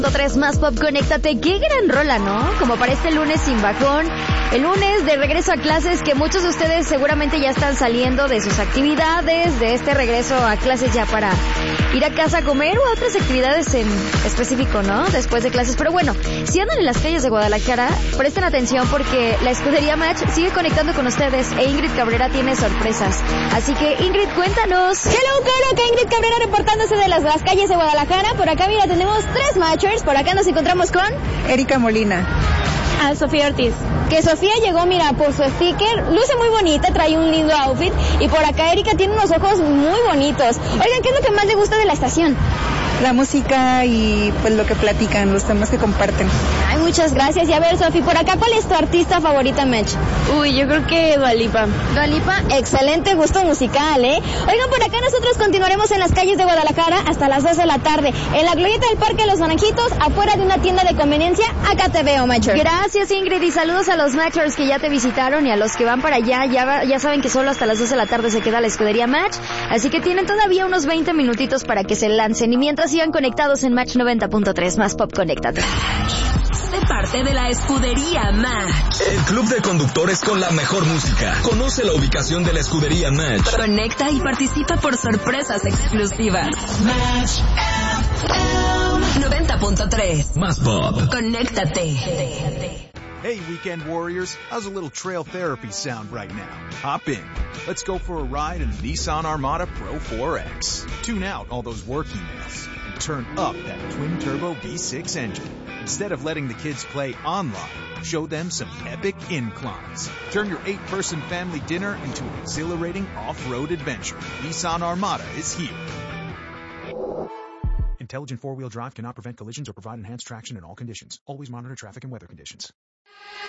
3 más pop, conéctate. Qué gran rola, ¿no? Como para este lunes sin bajón. El lunes de regreso a clases, que muchos de ustedes seguramente ya están saliendo de sus actividades, de este regreso a clases ya para ir a casa a comer o a otras actividades en específico, ¿no? Después de clases. Pero bueno, si andan en las calles de Guadalajara, presten atención porque la escudería Match sigue conectando con ustedes e Ingrid Cabrera tiene sorpresas. Así que Ingrid, cuéntanos. Hello, que Ingrid Cabrera reportándose de las calles de Guadalajara. Por acá, mira, tenemos 3 Matchers. Por acá nos encontramos con Erika Molina. Sofía Ortiz. Que Sofía llegó, mira, por su sticker, luce muy bonita, trae un lindo outfit. Y por acá Erika tiene unos ojos muy bonitos. Oigan, ¿qué es lo que más le gusta de la estación? La música y pues lo que platican, los temas que comparten. Ay, muchas gracias. Y a ver, Sofi, por acá, ¿cuál es tu artista favorita, Match? Uy, yo creo que Dua Lipa. Dua Lipa, excelente gusto musical, ¿eh? Oigan, por acá nosotros continuaremos en las calles de Guadalajara hasta las 2 de la tarde. En la glorieta del Parque de los Naranjitos, afuera de una tienda de conveniencia. Acá te veo, Matcher. Gracias, Ingrid, y saludos a los Matchers que ya te visitaron y a los que van para allá. Ya saben que solo hasta las 2 de la tarde se queda la escudería Match, así que tienen todavía unos 20 minutitos para que se lancen. Y mientras sigan conectados en Match 90.3 más pop, conéctate. Sé parte de la escudería Match. El club de conductores con la mejor música. Conoce la ubicación de la escudería Match. Conecta y participa por sorpresas exclusivas. Match 90.3 más pop. Conéctate. Hey, Weekend Warriors, how's a little trail therapy sound right now? Hop in. Let's go for a ride in the Nissan Armada Pro 4X. Tune out all those work emails and turn up that twin-turbo V6 engine. Instead of letting the kids play online, show them some epic inclines. Turn your 8-person family dinner into an exhilarating off-road adventure. Nissan Armada is here. Intelligent four-wheel drive cannot prevent collisions or provide enhanced traction in all conditions. Always monitor traffic and weather conditions.